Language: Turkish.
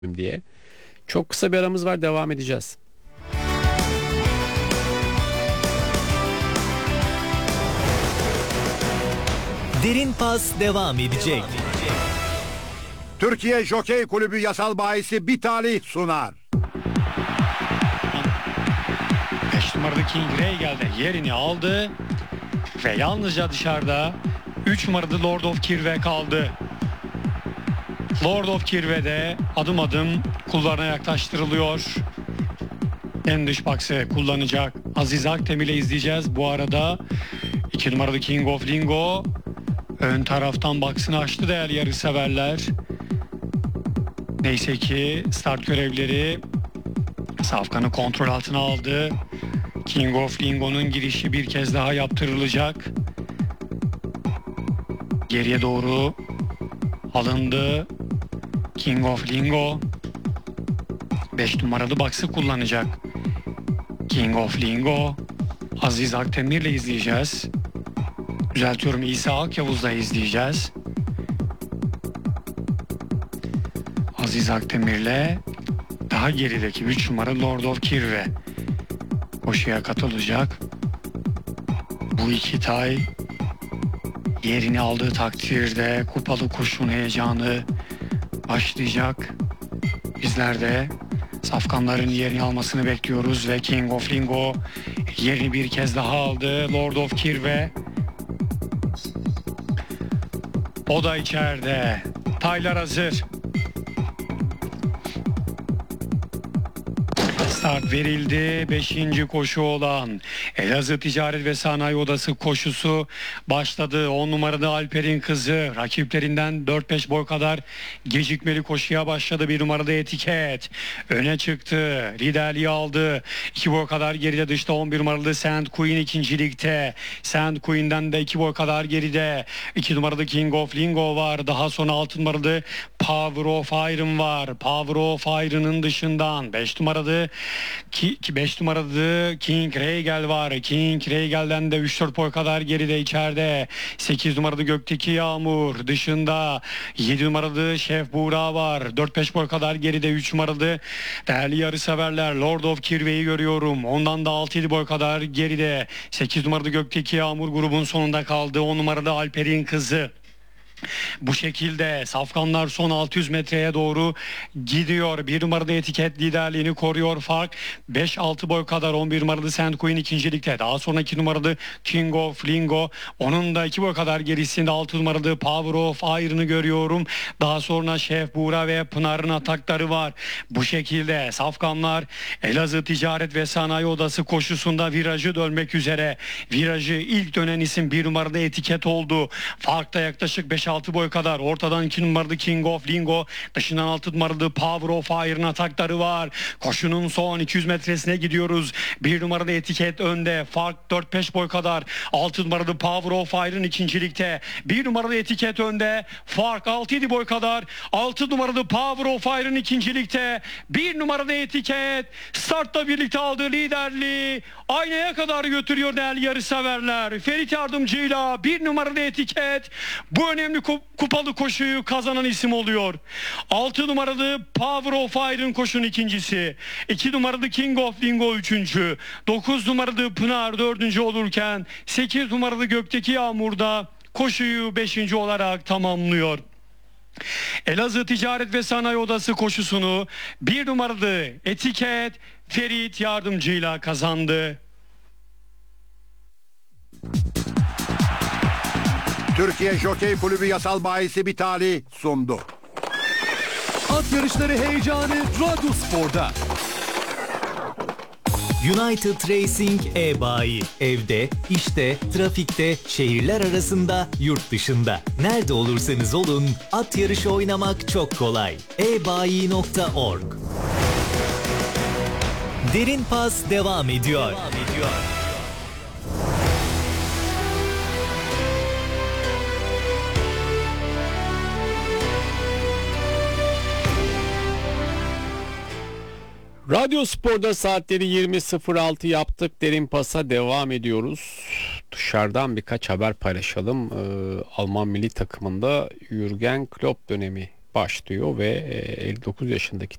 diye. Çok kısa bir aramız var, devam edeceğiz. Derin Pas devam edecek. Türkiye Jokey Kulübü yasal bahisi bir talih sunar. 5 numaralı King Ray geldi. Yerini aldı. Ve yalnızca dışarıda 3 numaralı Lord of Kirve kaldı. Lord of Kirve de adım adım kullarına yaklaştırılıyor. En dış baksı kullanacak Aziz Aktem ile izleyeceğiz. Bu arada 2 numaralı King of Lingo ön taraftan baksını açtı değerli yarışseverler. Neyse ki start görevleri safkanı kontrol altına aldı. King of Lingo'nun girişi bir kez daha yaptırılacak. Geriye doğru alındı. King of Lingo 5 numaralı baksı kullanacak. King of Lingo Aziz Akdemir'le izleyeceğiz. Düzeltiyorum, İsa Akyavuz'la izleyeceğiz. Aziz Akdemir'le daha gerideki 3 numaralı Lord of Kirve koşuya katılacak. Bu iki tay yerini aldığı takdirde kupalı koşun heyecanı başlayacak. Bizler de safkanların yerini almasını bekliyoruz ve King of Lingo yerini bir kez daha aldı. Lord of Kirve o da içeride. Taylar hazır. Start verildi. 5. koşu olan Elazığ Ticaret ve Sanayi Odası koşusu başladı. 10 numaralı Alper'in kızı rakiplerinden 4-5 boy kadar gecikmeli koşuya başladı. 1 numaralı Etiket öne çıktı. Liderliği aldı. 2 boy kadar geride dışta 11 numaralı Sand Queen ikincilikte. Sand Queen'den de 2 boy kadar geride 2 numaralı King of Lingo var. Daha sonra 6 numaralı Power of Iron var. Power of Iron'ın dışından 5 numaralı 5 numaralı King Regal var. King Regal'den de 3-4 boy kadar geride içeride. 8 numaralı Gökteki Yağmur dışında. 7 numaralı Şef Buğra var. 4-5 boy kadar geride 3 numaralı değerli yarışseverler Lord of Kirve'yi görüyorum. Ondan da 6-7 boy kadar geride 8 numaralı Gökteki Yağmur grubun sonunda kaldı. 10 numaralı Alper'in kızı. Bu şekilde safkanlar son 600 metreye doğru gidiyor. 1 numaralı Etiket liderliğini koruyor. Fark 5-6 boy kadar. 11 numaralı Sand Queen ikincilikte. Daha sonra 2 numaralı King of Lingo. Onun da 2 boy kadar gerisinde 6 numaralı Power of Iron'ı görüyorum. Daha sonra Şef Buğra ve Pınar'ın atakları var. Bu şekilde safkanlar Elazığ Ticaret ve Sanayi Odası koşusunda virajı dönmek üzere. Virajı ilk dönen isim 1 numaralı Etiket oldu. Farkta yaklaşık 5-6 boy kadar. Ortadan 2 numaralı King of Lingo. Dışından 6 numaralı Power of Iron atakları var. Koşunun son 200 metresine gidiyoruz. 1 numaralı Etiket önde. Fark 4-5 boy kadar. 6 numaralı Power of Iron ikincilikte. 1 numaralı Etiket önde. Fark 6-7 boy kadar. 6 numaralı Power of Iron ikincilikte. 1 numaralı Etiket startla birlikte aldığı liderliği aynaya kadar götürüyor değerli yarışseverler. Ferit Yardımcı'yla 1 numaralı Etiket bu önemli kupalı koşuyu kazanan isim oluyor. 6 numaralı Power of Iron koşun ikincisi. 2 numaralı King of Lingo üçüncü. 9 numaralı Pınar dördüncü olurken 8 numaralı Gökteki Yağmur da koşuyu 5. olarak tamamlıyor. Elazığ Ticaret ve Sanayi Odası koşusunu 1 numaralı Etiket Ferit Yardımcı'yla kazandı. Türkiye Jokey Kulübü yasal bahisi bir talih sundu. At yarışları heyecanı Radyo Spor'da. United Racing e-bayi. Evde, işte, trafikte, şehirler arasında, yurt dışında. Nerede olursanız olun, at yarışı oynamak çok kolay. ebayi.org. Derin Pas devam ediyor. Radyo Spor'da saatleri 20.06 yaptık. Derin Pas'a devam ediyoruz. Dışarıdan birkaç haber paylaşalım. Alman milli takımında Jürgen Klopp dönemi başlıyor ve 59 yaşındaki